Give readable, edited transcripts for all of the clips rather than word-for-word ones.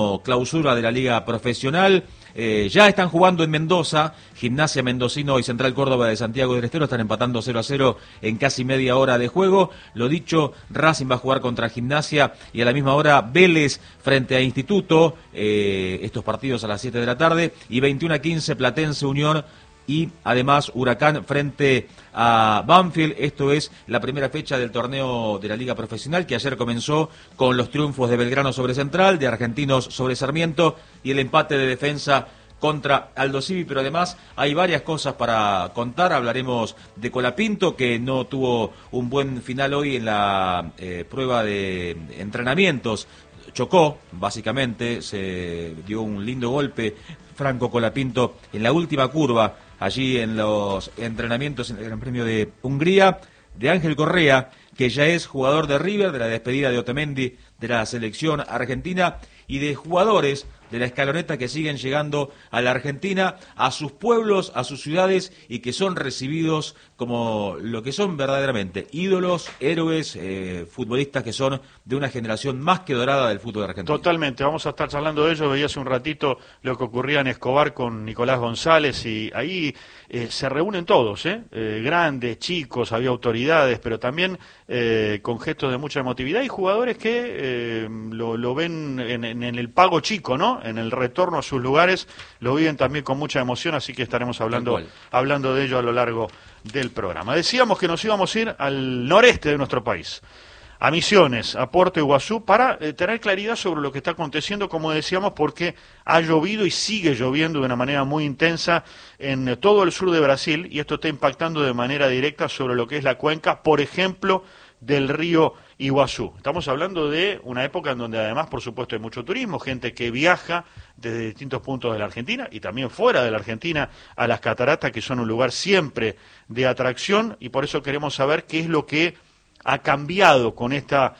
clausura de la Liga Profesional. Ya están jugando en Mendoza, Gimnasia Mendocino y Central Córdoba de Santiago del Estero están empatando 0-0 en casi media hora de juego. Lo dicho, Racing va a jugar contra Gimnasia y a la misma hora Vélez frente a Instituto, estos partidos a las 7 de la tarde, y 21:15 Platense Unión y además Huracán frente a Banfield. Esto es la primera fecha del torneo de la Liga Profesional, que ayer comenzó con los triunfos de Belgrano sobre Central, de Argentinos sobre Sarmiento y el empate de Defensa contra Aldo Civi, pero además hay varias cosas para contar. Hablaremos de Colapinto, que no tuvo un buen final hoy en la prueba de entrenamientos. Chocó, básicamente, se dio un lindo golpe Franco Colapinto en la última curva, allí en los entrenamientos en el Gran Premio de Hungría. De Ángel Correa, que ya es jugador de River, de la despedida de Otamendi de la selección argentina, y de jugadores de la escaloneta que siguen llegando a la Argentina, a sus pueblos, a sus ciudades, y que son recibidos como lo que son verdaderamente ídolos, héroes, futbolistas que son de una generación más que dorada del fútbol argentino. Totalmente, vamos a estar charlando de ello. Veía hace un ratito lo que ocurría en Escobar con Nicolás González, y ahí se reúnen todos, grandes, chicos, había autoridades, pero también con gestos de mucha emotividad, y jugadores que lo ven en el pago chico, ¿no? En el retorno a sus lugares, lo viven también con mucha emoción, así que estaremos hablando de ello a lo largo del programa. Decíamos que nos íbamos a ir al noreste de nuestro país, a Misiones, a Puerto Iguazú, para tener claridad sobre lo que está aconteciendo, como decíamos, porque ha llovido y sigue lloviendo de una manera muy intensa en todo el sur de Brasil, y esto está impactando de manera directa sobre lo que es la cuenca, por ejemplo, del río Iguazú. Estamos hablando de una época en donde además, por supuesto, hay mucho turismo, gente que viaja desde distintos puntos de la Argentina y también fuera de la Argentina a las cataratas, que son un lugar siempre de atracción, y por eso queremos saber qué es lo que ha cambiado con esta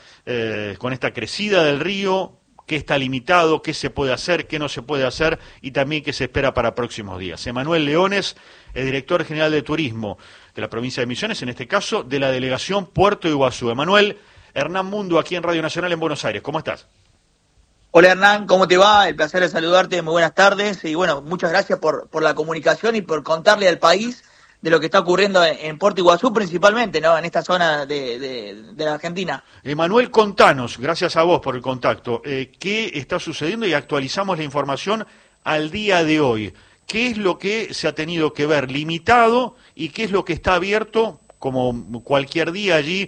crecida del río, qué está limitado, qué se puede hacer, qué no se puede hacer, y también qué se espera para próximos días. Emanuel Leones, el director general de turismo de la provincia de Misiones, en este caso de la delegación Puerto Iguazú. Emanuel, Hernán Mundo, aquí en Radio Nacional en Buenos Aires. ¿Cómo estás? Hola Hernán, ¿cómo te va? El placer de saludarte, muy buenas tardes, y bueno, muchas gracias por la comunicación y por contarle al país de lo que está ocurriendo en Puerto Iguazú, principalmente, ¿no? En esta zona de la Argentina. Emanuel, contanos, gracias a vos por el contacto, qué está sucediendo, y actualizamos la información al día de hoy. ¿Qué es lo que se ha tenido que ver limitado y qué es lo que está abierto, como cualquier día allí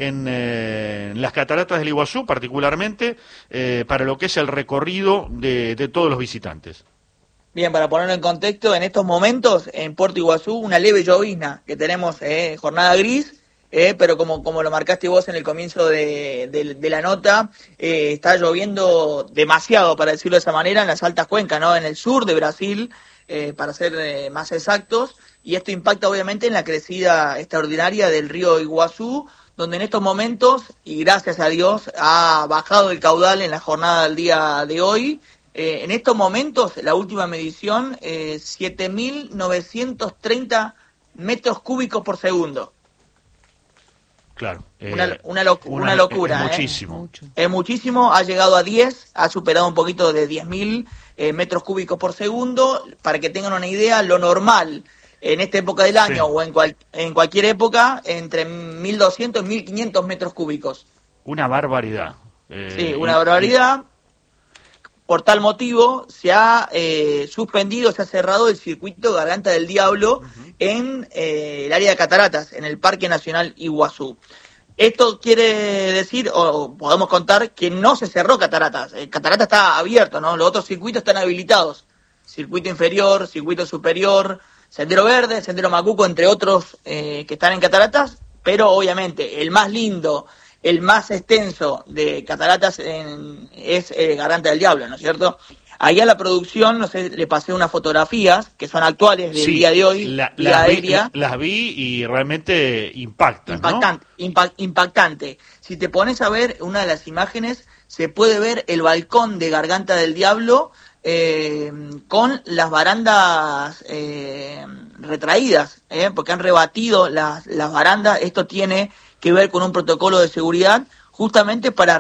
en las cataratas del Iguazú, particularmente para lo que es el recorrido de todos los visitantes? Bien, para ponerlo en contexto, en estos momentos en Puerto Iguazú una leve llovizna, que tenemos jornada gris, pero como lo marcaste vos en el comienzo de la nota, está lloviendo demasiado, para decirlo de esa manera, en las altas cuencas, ¿no? En el sur de Brasil, para ser más exactos, y esto impacta obviamente en la crecida extraordinaria del río Iguazú, donde en estos momentos, y gracias a Dios, ha bajado el caudal en la jornada del día de hoy. En estos momentos, la última medición, 7.930 metros cúbicos por segundo. Claro. Una locura. Es muchísimo. Es muchísimo, ha llegado a 10, ha superado un poquito de 10.000 metros cúbicos por segundo. Para que tengan una idea, lo normal en esta época del año, sí, o en cualquier época, entre 1.200 y 1.500 metros cúbicos. Una barbaridad. Sí, una barbaridad. Por tal motivo, se ha suspendido, se ha cerrado el circuito Garganta del Diablo en el área de cataratas, en el Parque Nacional Iguazú. Esto quiere decir, o podemos contar, que no se cerró cataratas. Cataratas está abierto, ¿no? Los otros circuitos están habilitados. Circuito inferior, circuito superior, Sendero Verde, Sendero Macuco, entre otros que están en cataratas, pero obviamente el más lindo, el más extenso de cataratas es Garganta del Diablo, ¿no es cierto? Ahí a la producción, no sé, le pasé unas fotografías que son actuales del día de hoy, vía aérea. Las vi y realmente impactan, impactante, ¿no? Impactante. Si te pones a ver una de las imágenes, se puede ver el balcón de Garganta del Diablo con las barandas retraídas, porque han rebatido las barandas. Esto tiene que ver con un protocolo de seguridad, justamente para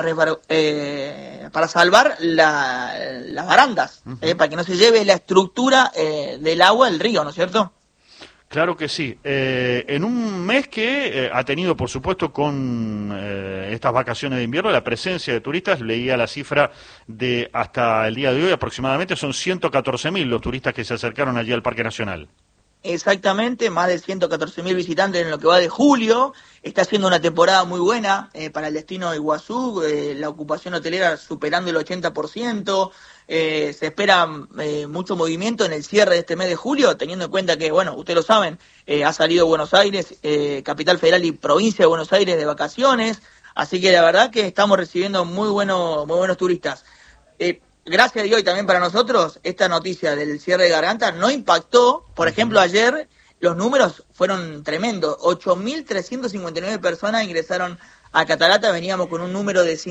salvar las barandas, para que no se lleve la estructura del agua del río, ¿no es cierto? Claro que sí. En un mes que ha tenido, por supuesto, con estas vacaciones de invierno, la presencia de turistas, leía la cifra de hasta el día de hoy, aproximadamente son 114.000 los turistas que se acercaron allí al Parque Nacional. Exactamente, más de 114.000 visitantes en lo que va de julio. Está siendo una temporada muy buena para el destino de Iguazú, la ocupación hotelera superando el 80%. Se espera mucho movimiento en el cierre de este mes de julio, teniendo en cuenta que, bueno, ustedes lo saben, ha salido Buenos Aires, Capital Federal y Provincia de Buenos Aires de vacaciones, así que la verdad que estamos recibiendo muy buenos turistas. Gracias a Dios y también para nosotros, esta noticia del cierre de Garganta no impactó. Por ejemplo, ayer los números fueron tremendos. 8.359 personas ingresaron a Cataratas. Veníamos con un número de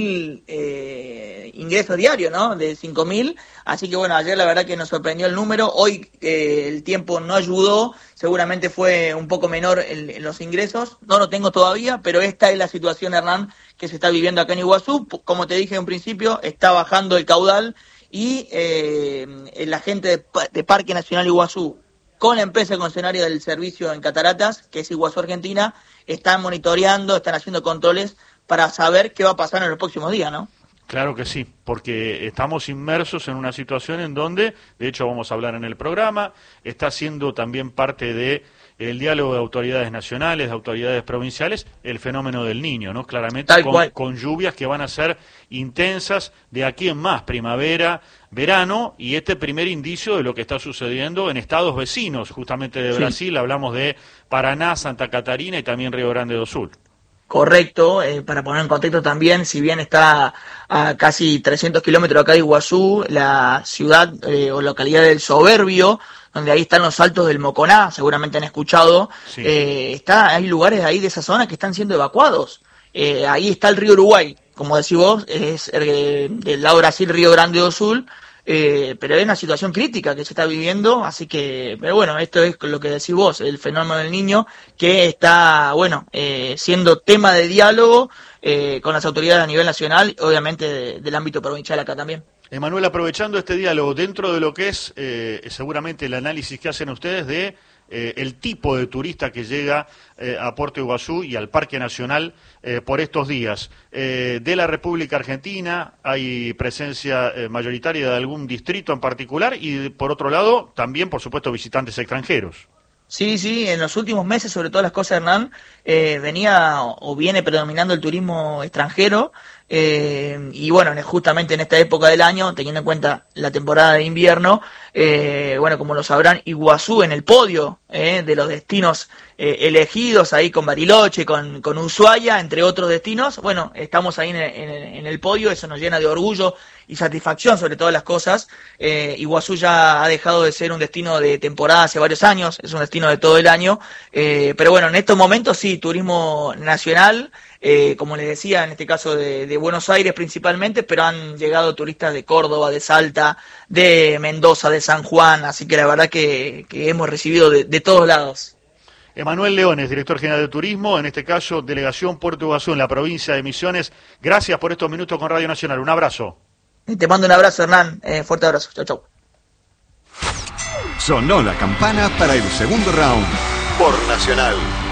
5.000 ingresos diarios, ¿no? De 5.000. Así que bueno, ayer la verdad que nos sorprendió el número. Hoy el tiempo no ayudó. Seguramente fue un poco menor en los ingresos. No lo tengo todavía, pero esta es la situación, Hernán, que se está viviendo acá en Iguazú. Como te dije en un principio, está bajando el caudal y la gente de Parque Nacional Iguazú, con la empresa concesionaria del servicio en Cataratas, que es Iguazú Argentina, están monitoreando, están haciendo controles para saber qué va a pasar en los próximos días, ¿no? Claro que sí, porque estamos inmersos en una situación en donde, de hecho vamos a hablar en el programa, está siendo también parte de el diálogo de autoridades nacionales, de autoridades provinciales, el fenómeno del Niño, ¿no? Claramente con lluvias que van a ser intensas de aquí en más, primavera, verano, y este primer indicio de lo que está sucediendo en estados vecinos, justamente de Brasil, hablamos de Paraná, Santa Catarina y también Río Grande do Sul. Correcto, para poner en contexto también, si bien está a casi 300 kilómetros acá de Iguazú, la ciudad o localidad del Soberbio, donde ahí están los Altos del Moconá, seguramente han escuchado, hay lugares ahí de esa zona que están siendo evacuados. Ahí está el río Uruguay, como decís vos, es del lado Brasil, Río Grande do Sul, pero es una situación crítica que se está viviendo, así que, pero bueno, esto es lo que decís vos, el fenómeno del Niño, que está, bueno, siendo tema de diálogo con las autoridades a nivel nacional, obviamente del ámbito provincial acá también. Emanuel, aprovechando este diálogo, dentro de lo que es seguramente el análisis que hacen ustedes de el tipo de turista que llega a Puerto Iguazú y al Parque Nacional por estos días. De la República Argentina hay presencia mayoritaria de algún distrito en particular y por otro lado también, por supuesto, visitantes extranjeros. Sí, en los últimos meses, sobre todas las cosas, Hernán, venía o viene predominando el turismo extranjero, y bueno, justamente en esta época del año, teniendo en cuenta la temporada de invierno, bueno, como lo sabrán, Iguazú en el podio de los destinos elegidos, ahí con Bariloche, con Ushuaia, entre otros destinos. Bueno, estamos ahí en el podio, eso nos llena de orgullo y satisfacción sobre todas las cosas. Iguazú ya ha dejado de ser un destino de temporada hace varios años, es un destino de todo el año, pero bueno, en estos momentos sí, turismo nacional, como les decía, en este caso de Buenos Aires principalmente, pero han llegado turistas de Córdoba, de Salta, de Mendoza, de San Juan, así que la verdad que hemos recibido de todos lados. Emanuel Leones, director general de Turismo, en este caso, Delegación Puerto Iguazú en la provincia de Misiones. Gracias por estos minutos con Radio Nacional. Un abrazo. Te mando un abrazo, Hernán. Fuerte abrazo. Chau. Sonó la campana para el segundo round por Nacional.